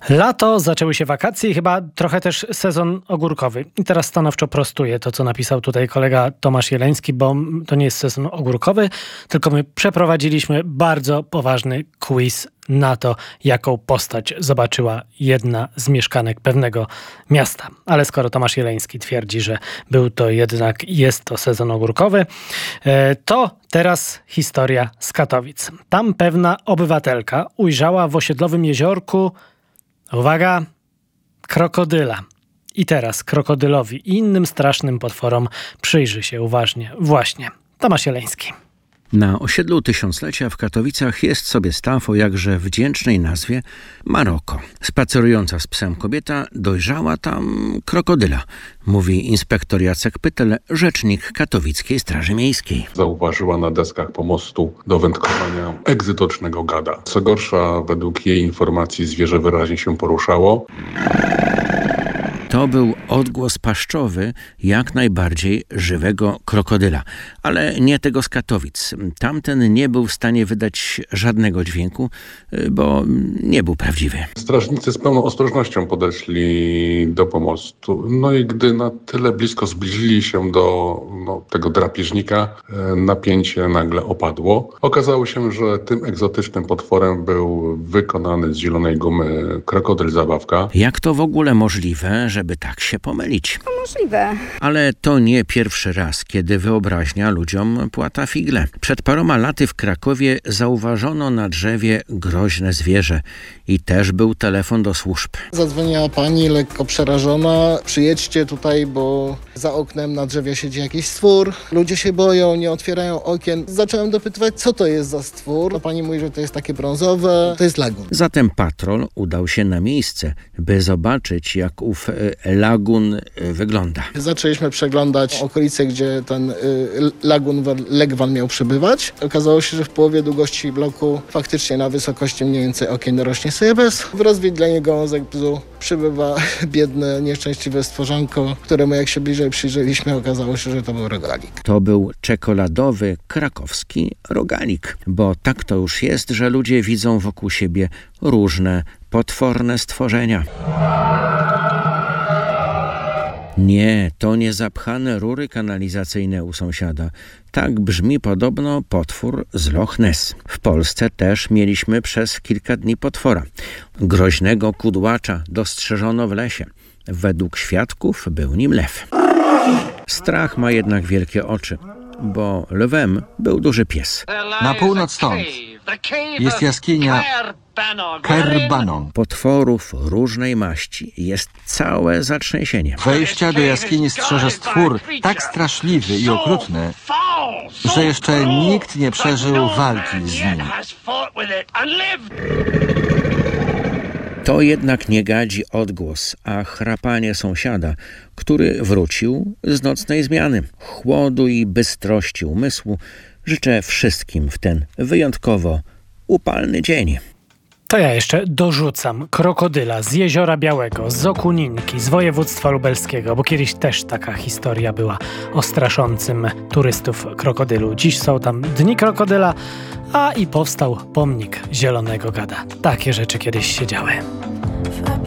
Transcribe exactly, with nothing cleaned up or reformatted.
Lato, zaczęły się wakacje i chyba trochę też sezon ogórkowy. I teraz stanowczo prostuję to, co napisał tutaj kolega Tomasz Jeleński, bo to nie jest sezon ogórkowy, tylko my przeprowadziliśmy bardzo poważny quiz na to, jaką postać zobaczyła jedna z mieszkanek pewnego miasta. Ale skoro Tomasz Jeleński twierdzi, że był to jednak, jest to sezon ogórkowy, to teraz historia z Katowic. Tam pewna obywatelka ujrzała w osiedlowym jeziorku, uwaga, krokodyla. I teraz krokodylowi i innym strasznym potworom przyjrzy się uważnie właśnie Tomasz Jeleński. Na osiedlu Tysiąclecia w Katowicach jest sobie staw o jakże wdzięcznej nazwie Maroko. Spacerująca z psem kobieta dojrzała tam krokodyla, mówi inspektor Jacek Pytel, rzecznik Katowickiej Straży Miejskiej. Zauważyła na deskach pomostu do wędkowania egzotycznego gada. Co gorsza, według jej informacji zwierzę wyraźnie się poruszało. To był odgłos paszczowy jak najbardziej żywego krokodyla, ale nie tego z Katowic. Tamten nie był w stanie wydać żadnego dźwięku, bo nie był prawdziwy. Strażnicy z pełną ostrożnością podeszli do pomostu. No i gdy na tyle blisko zbliżyli się do no, tego drapieżnika, napięcie nagle opadło. Okazało się, że tym egzotycznym potworem był wykonany z zielonej gumy krokodyl zabawka. Jak to w ogóle możliwe, żeby tak się pomylić? Możliwe. Ale to nie pierwszy raz, kiedy wyobraźnia ludziom płata figle. Przed paroma laty w Krakowie zauważono na drzewie groźne zwierzę i też był telefon do służb. Zadzwoniła pani lekko przerażona. Przyjedźcie tutaj, bo za oknem na drzewie siedzi jakiś stwór. Ludzie się boją, nie otwierają okien. Zacząłem dopytywać, co to jest za stwór. No, pani mówi, że to jest takie brązowe. To jest lagun. Zatem patrol udał się na miejsce, by zobaczyć, jak ów lagun wygląda. Zaczęliśmy przeglądać okolice, gdzie ten y, lagun Legwan miał przebywać. Okazało się, że w połowie długości bloku faktycznie na wysokości mniej więcej okien rośnie sobie bez. W rozwidleniu gałązek bzu przybywa biedne, nieszczęśliwe stworzonko, któremu jak się bliżej przyjrzeliśmy, okazało się, że to był rogalik. To był czekoladowy, krakowski rogalik, bo tak to już jest, że ludzie widzą wokół siebie różne, potworne stworzenia. Nie, to nie zapchane rury kanalizacyjne u sąsiada. Tak brzmi podobno potwór z Loch Ness. W Polsce też mieliśmy przez kilka dni potwora. Groźnego kudłacza dostrzeżono w lesie. Według świadków był nim lew. Strach ma jednak wielkie oczy, bo lwem był duży pies. Na północ stąd jest jaskinia Caer Banon. Potworów różnej maści jest całe zatrzęsienie. Wejścia do jaskini strzeże stwór tak straszliwy i okrutny, że jeszcze nikt nie przeżył walki z nim. To jednak nie gadzi odgłos, a chrapanie sąsiada, który wrócił z nocnej zmiany. Chłodu i bystrości umysłu życzę wszystkim w ten wyjątkowo upalny dzień. To ja jeszcze dorzucam krokodyla z Jeziora Białego, z Okuninki, z województwa lubelskiego, bo kiedyś też taka historia była o straszącym turystów krokodylu. Dziś są tam Dni Krokodyla, a i powstał pomnik Zielonego Gada. Takie rzeczy kiedyś się działy.